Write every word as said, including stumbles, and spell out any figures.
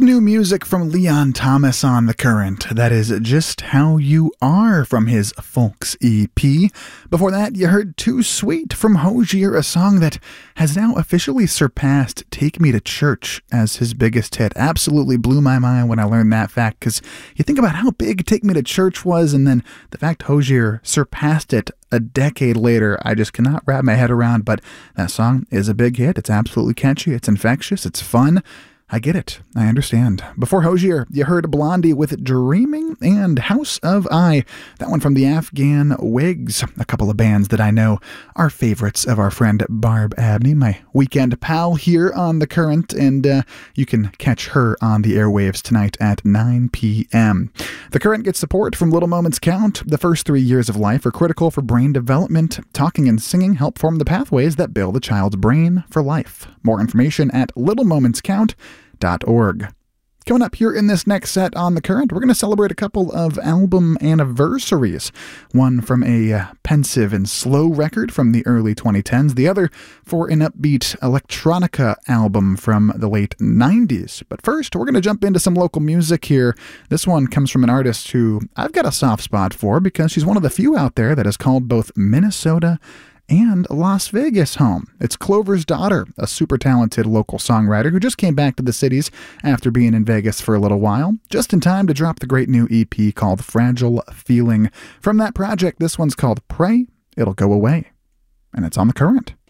new music from Leon Thomas on The Current. That is Just How You Are from his Folks E P. Before that, you heard Too Sweet from Hozier, a song that has now officially surpassed Take Me to Church as his biggest hit. Absolutely blew my mind when I learned that fact, because you think about how big Take Me to Church was, and then the fact Hozier surpassed it a decade later, I just cannot wrap my head around. But that song is a big hit. It's absolutely catchy. It's infectious. It's fun. I get it. I understand. Before Hozier, you heard Blondie with Dreaming and House of I. That one from the Afghan Wigs, a couple of bands that I know are favorites of our friend Barb Abney, my weekend pal here on The Current, and uh, you can catch her on the airwaves tonight at nine p.m. The Current gets support from Little Moments Count. The first three years of life are critical for brain development. Talking and singing help form the pathways that build a child's brain for life. More information at little moments count dot org. Coming up here in this next set on The Current, we're going to celebrate a couple of album anniversaries. One from a uh, pensive and slow record from the early twenty tens, the other for an upbeat electronica album from the late nineties. But first, we're going to jump into some local music here. This one comes from an artist who I've got a soft spot for because she's one of the few out there that has called both Minnesota and Las Vegas home. It's Clover's Daughter, a super talented local songwriter who just came back to the cities after being in Vegas for a little while, just in time to drop the great new E P called Fragile Feeling. From that project, this one's called Pray It'll Go Away, and it's on The Current.